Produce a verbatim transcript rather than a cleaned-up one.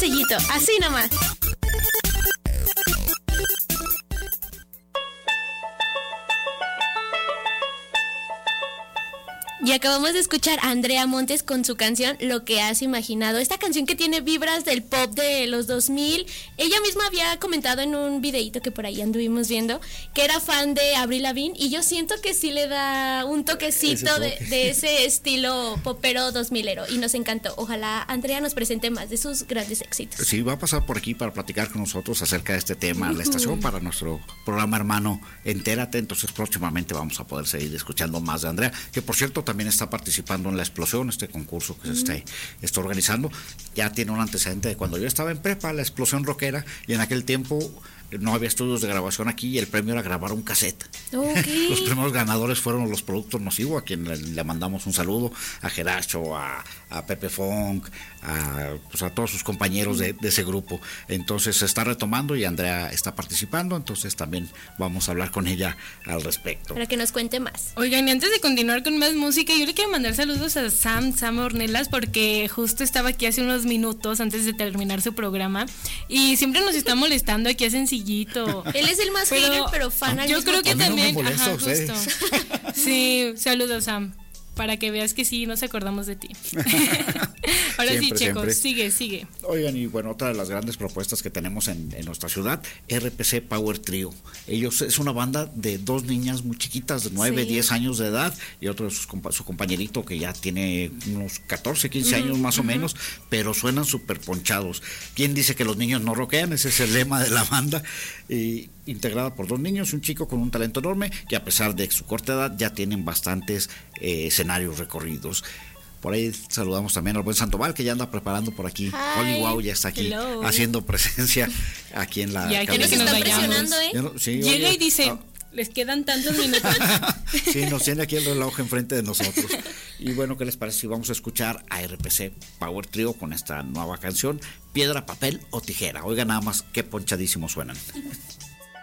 sellito, así nomás. Y acabamos de escuchar a Andrea Montes con su canción Lo que has imaginado. Esta canción que tiene vibras del pop de los dos mil. Ella misma había comentado en un videíto que por ahí anduvimos viendo que era fan de Avril Lavigne, y yo siento que sí le da un toquecito de, de ese estilo popero dos milero, y nos encantó. Ojalá Andrea nos presente más de sus grandes éxitos. Sí, va a pasar por aquí para platicar con nosotros acerca de este tema, la estación, para nuestro programa hermano Entérate. Entonces próximamente vamos a poder seguir escuchando más de Andrea, que por cierto también está participando en La Explosión, este concurso que se está, está organizando. Ya tiene un antecedente de cuando yo estaba en prepa, La Explosión Rockera, y en aquel tiempo no había estudios de grabación aquí y el premio era grabar un cassette. Okay. Los primeros ganadores fueron los Productos Nocivo, a quien le, le mandamos un saludo, a Geracho, a, a Pepe Funk, a, pues a todos sus compañeros de, de ese grupo. Entonces se está retomando y Andrea está participando, entonces también vamos a hablar con ella al respecto. Para que nos cuente más. Oigan, y antes de continuar con más música, yo le quiero mandar saludos a Sam, Sam Ornelas, porque justo estaba aquí hace unos minutos antes de terminar su programa y siempre nos está molestando aquí a Sencillito. Él es el más pero, hater, pero fan al yo mismo creo que a mí también, no me molesta, ajá, justo. Sí, saludos, Sam, para que veas que sí nos acordamos de ti. Ahora siempre, sí, Checo, siempre. sigue, sigue. Oigan, y bueno, otra de las grandes propuestas que tenemos en, en nuestra ciudad, R P C Power Trio. Ellos es una banda de dos niñas muy chiquitas, de nueve, sí. diez años de edad, y otro de sus, su compañerito que ya tiene unos catorce, quince uh-huh, años más uh-huh. o menos, pero suenan súper ponchados. ¿Quién dice que los niños no rockean? Ese es el lema de la banda. Y integrada por dos niños, un chico con un talento enorme, que a pesar de su corta edad ya tienen bastantes eh, escenarios recorridos. Por ahí saludamos también al buen Sandoval, que ya anda preparando por aquí. Hi. Oli Wow ya está aquí Hello. haciendo presencia aquí en la ya que nos está presionando, ¿eh? No, sí, llega oye, y dice, no. les quedan tantos minutos. Sí, nos tiene aquí el reloj enfrente de nosotros. Y bueno, ¿qué les parece si vamos a escuchar a R P C Power Trio con esta nueva canción, Piedra, Papel o Tijera? Oigan nada más qué ponchadísimos suenan.